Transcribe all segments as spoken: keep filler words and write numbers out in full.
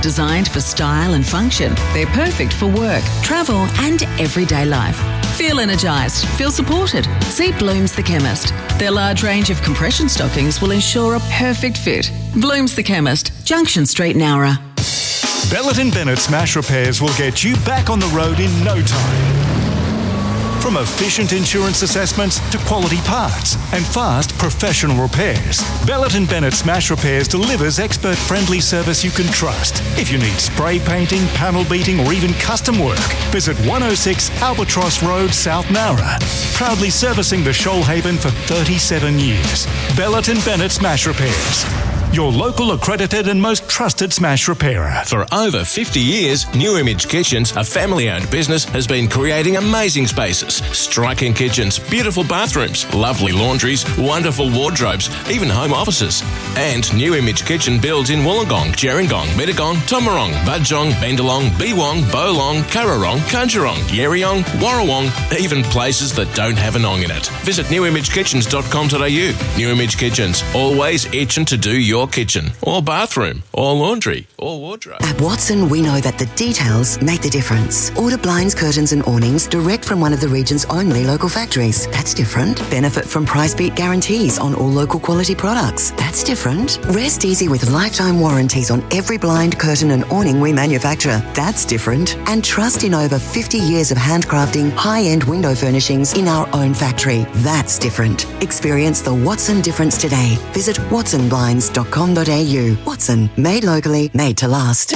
Designed for style and function, they're perfect for work, travel and everyday life. Feel energised, feel supported. See Blooms the Chemist. Their large range of compression stockings will ensure a perfect fit. Blooms the Chemist, Junction Street, Nowra. Bellett and Bennett Smash Repairs will get you back on the road in no time. From efficient insurance assessments to quality parts and fast professional repairs, Bellett and Bennett Smash Repairs delivers expert-friendly service you can trust. If you need spray painting, panel beating or even custom work, visit one oh six Albatross Road, South Nowra. Proudly servicing the Shoalhaven for thirty-seven years. Bellett and Bennett Smash Repairs. Your local accredited and most trusted smash repairer. For over fifty years, New Image Kitchens, a family-owned business, has been creating amazing spaces, striking kitchens, beautiful bathrooms, lovely laundries, wonderful wardrobes, even home offices. And New Image Kitchen builds in Wollongong, Gerringong, Mittagong, Tomarong, Budjong, Bendalong, Beewong, Bolong, Currarong, Kunjarong, Yerriong, Warrawong, even places that don't have an ong in it. Visit new image kitchens dot com dot a u. New Image Kitchens, always itching to do your kitchen, or bathroom, or laundry, or wardrobe. At Watson, we know that the details make the difference. Order blinds, curtains and awnings direct from one of the region's only local factories. That's different. Benefit from price beat guarantees on all local quality products. That's different. Rest easy with lifetime warranties on every blind, curtain and awning we manufacture. That's different. And trust in over fifty years of handcrafting high-end window furnishings in our own factory. That's different. Experience the Watson difference today. Visit watson blinds dot com dot a u. Watson, made locally, made to last.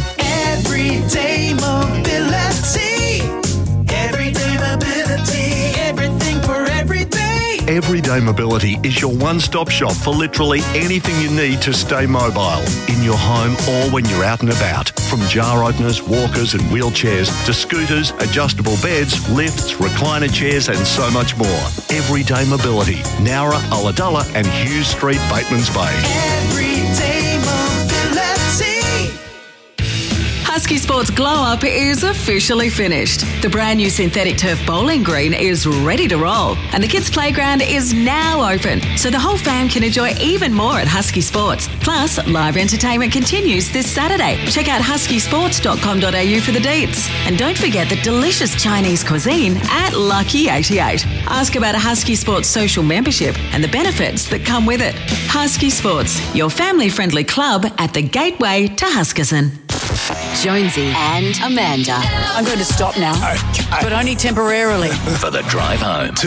Everyday mobility. Everyday mobility. Everything for every day. Everyday Mobility is your one-stop shop for literally anything you need to stay mobile, in your home or when you're out and about. From jar openers, walkers and wheelchairs to scooters, adjustable beds, lifts, recliner chairs and so much more. Everyday Mobility, Nowra, Ulladulla and Hughes Street, Batemans Bay. Everyday mobility. Husky Sports Glow Up is officially finished. The brand new synthetic turf bowling green is ready to roll and the kids' playground is now open, so the whole fam can enjoy even more at Husky Sports. Plus, live entertainment continues this Saturday. Check out husky sports dot com dot a u for the deets. And don't forget the delicious Chinese cuisine at Lucky eighty-eight. Ask about a Husky Sports social membership and the benefits that come with it. Husky Sports, your family-friendly club at the gateway to Huskisson. Jonesy and Amanda. I'm going to stop now, Okay. but only temporarily. For the drive home.